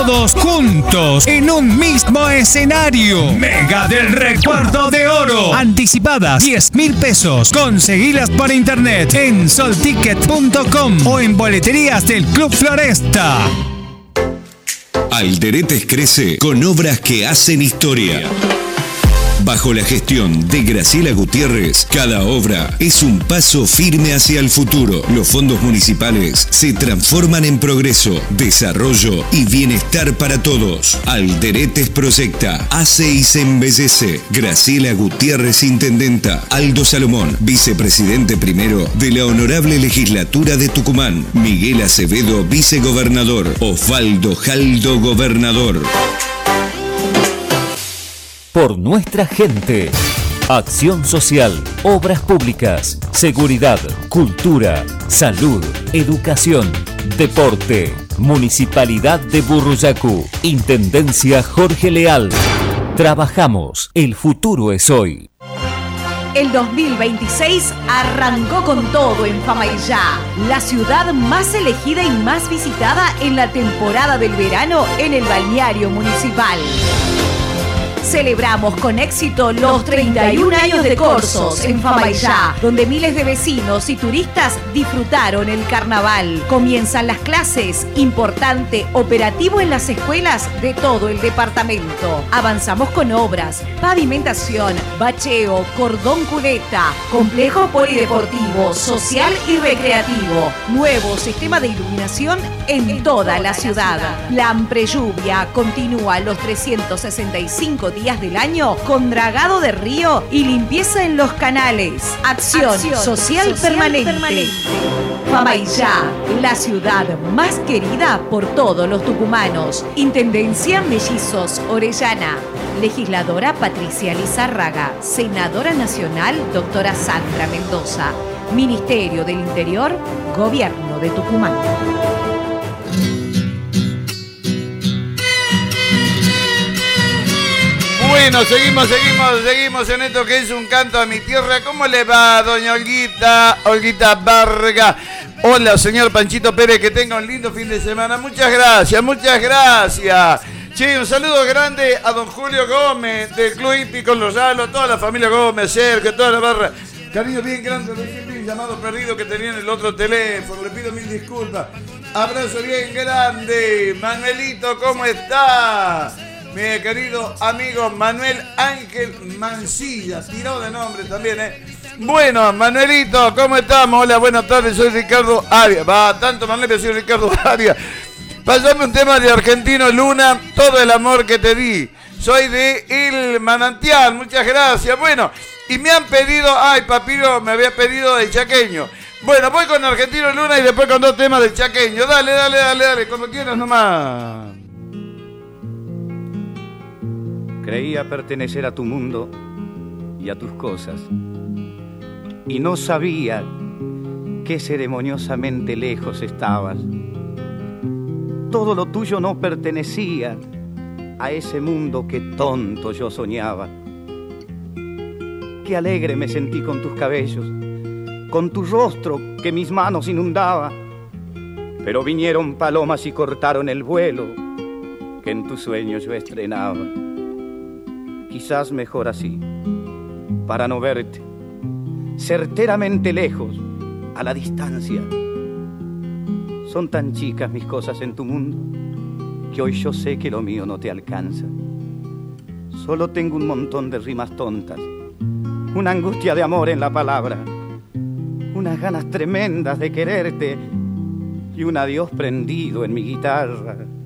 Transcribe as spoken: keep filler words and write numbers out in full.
todos juntos en un mismo escenario. Mega del Recuerdo de Oro. Anticipadas diez mil pesos. Conseguilas por internet en solticket punto com o en boleterías del Club Floresta. Alderetes crece con obras que hacen historia. Bajo la gestión de Graciela Gutiérrez, cada obra es un paso firme hacia el futuro. Los fondos municipales se transforman en progreso, desarrollo y bienestar para todos. Alderetes proyecta, hace y se embellece. Graciela Gutiérrez, intendenta. Aldo Salomón, vicepresidente primero de la Honorable Legislatura de Tucumán. Miguel Acevedo, vicegobernador. Osvaldo Jaldo, gobernador. Por nuestra gente. Acción social, obras públicas, seguridad, cultura, salud, educación, deporte. Municipalidad de Burruyacu. Intendencia Jorge Leal. Trabajamos. El futuro es hoy. El dos mil veintiséis arrancó con todo en Famaillá, la ciudad más elegida y más visitada en la temporada del verano en el balneario municipal. Celebramos con éxito los treinta y un años de Corsos en Famaillá, donde miles de vecinos y turistas disfrutaron el carnaval. Comienzan las clases, importante operativo en las escuelas de todo el departamento. Avanzamos con obras, pavimentación, bacheo, cordón cuneta, complejo polideportivo, social y recreativo, nuevo sistema de iluminación en toda la ciudad. Plan Prelluvia continúa los trescientos sesenta y cinco días del año con dragado de río y limpieza en los canales. Acción, Acción social, social permanente. permanente. Famaillá, la ciudad más querida por todos los tucumanos. Intendencia Mellizos Orellana. Legisladora Patricia Lizárraga. Senadora Nacional doctora Sandra Mendoza. Ministerio del Interior, Gobierno de Tucumán. Bueno, seguimos, seguimos, seguimos en esto que es un canto a mi tierra. ¿Cómo le va, doña Olguita? Olguita Varga. Hola, señor Panchito Pérez, que tenga un lindo fin de semana. Muchas gracias, muchas gracias. Che, un saludo grande a don Julio Gómez, del Club Hípico Los Yalos, toda la familia Gómez, Sergio, toda la barra. Cariño bien grande, recién vi un llamado perdido que tenía en el otro teléfono. Le pido mil disculpas. Abrazo bien grande. Manuelito, ¿cómo está? Mi querido amigo Manuel Ángel Mancilla, tirado de nombre también, ¿eh? Bueno, Manuelito, ¿cómo estamos? Hola, buenas tardes, soy Ricardo Arias. Va, tanto Manuel, pero soy Ricardo Arias. Pasame un tema de Argentino Luna, todo el amor que te di. Soy de El Manantial, muchas gracias. Bueno, y me han pedido, ay, Papiro me había pedido el chaqueño. Bueno, voy con Argentino Luna y después con dos temas del chaqueño. Dale, dale, dale, dale, como quieras nomás. Creía pertenecer a tu mundo y a tus cosas, y no sabía que ceremoniosamente lejos estabas. Todo lo tuyo no pertenecía a ese mundo que tonto yo soñaba. Qué alegre me sentí con tus cabellos, con tu rostro que mis manos inundaba, pero vinieron palomas y cortaron el vuelo que en tus sueños yo estrenaba. Quizás mejor así, para no verte, certeramente lejos, a la distancia. Son tan chicas mis cosas en tu mundo, que hoy yo sé que lo mío no te alcanza. Solo tengo un montón de rimas tontas, una angustia de amor en la palabra, unas ganas tremendas de quererte y un adiós prendido en mi guitarra.